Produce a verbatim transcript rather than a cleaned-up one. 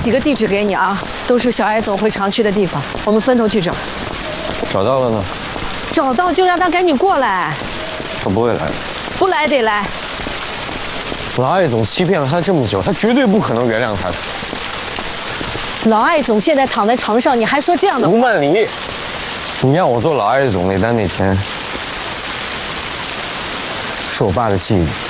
几个地址给你啊，都是小艾总会常去的地方，我们分头去找。 找到了呢？ 找到就让他赶紧过来。 他不会来， 不来得来。 老艾总欺骗了他这么久，他绝对不可能原谅他的。 老艾总现在躺在床上，你还说这样的话？ 吴曼梨，你让我做老艾总那单那天，是我爸的忌日。